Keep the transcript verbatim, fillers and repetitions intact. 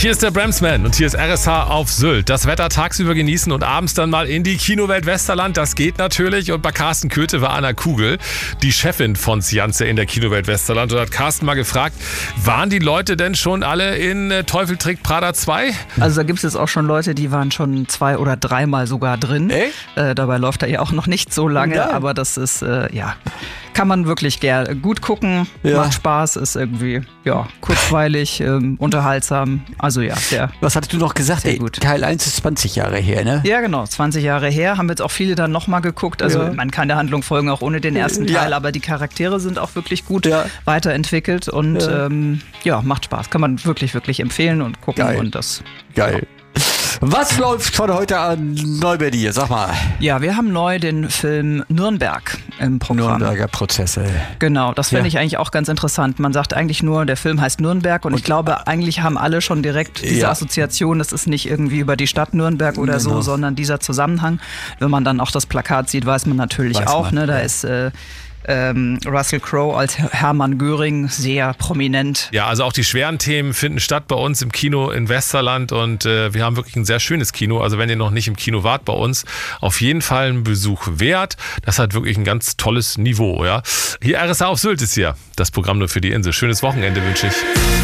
Hier ist der Bremsman und hier ist R S H auf Sylt. Das Wetter tagsüber genießen und abends dann mal in die Kinowelt Westerland. Das geht natürlich. Und bei Carsten Köthe war Anna Kugel, die Chefin von Scianze in der Kinowelt Westerland. Und hat Carsten mal gefragt, waren die Leute denn schon alle in äh, Teufel trägt Prada zwei? Also da gibt es jetzt auch schon Leute, die waren schon zwei oder dreimal sogar drin. Echt? Äh, dabei läuft er ja auch noch nicht so lange, Nein. aber das ist, äh, ja, kann man wirklich gerne gut gucken, Ja. macht Spaß, ist irgendwie, ja, kurzweilig, ähm, unterhaltsam. Also ja, der. Was hattest du noch gesagt? Sehr Ey, gut. Teil eins ist zwanzig Jahre her, ne? Ja, genau, zwanzig Jahre her, haben jetzt auch viele dann nochmal geguckt. Also Ja. man kann der Handlung folgen, auch ohne den ersten Ja. Teil, aber die Charaktere sind auch wirklich gut Ja. weiterentwickelt und Ja. ja. Ähm, ja, macht Spaß. Kann man wirklich, wirklich empfehlen und gucken. Geil. Und das. Geil. Was läuft von heute an neu bei dir? Sag mal. Ja, wir haben neu den Film Nürnberg im Programm. Nürnberger Prozesse. Genau, das finde Ja. ich eigentlich auch ganz interessant. Man sagt eigentlich nur, der Film heißt Nürnberg und, ich glaube, eigentlich haben alle schon direkt diese Ja. Assoziation, das ist nicht irgendwie über die Stadt Nürnberg oder Genau. so, sondern dieser Zusammenhang. Wenn man dann auch das Plakat sieht, weiß man natürlich Weiß auch, man, ne, da ja. ist äh, ähm, Russell Crowe als Hermann Göring sehr prominent. Ja, also auch die schweren Themen finden statt bei uns im Kino in Westerland und äh, wir haben wirklich ein sehr schönes Kino. Also wenn ihr noch nicht im Kino wart bei uns, auf jeden Fall einen Besuch wert. Das hat wirklich ein ganz tolles Niveau. Ja. Hier R S H auf Sylt ist hier. Das Programm nur für die Insel. Schönes Wochenende wünsche ich.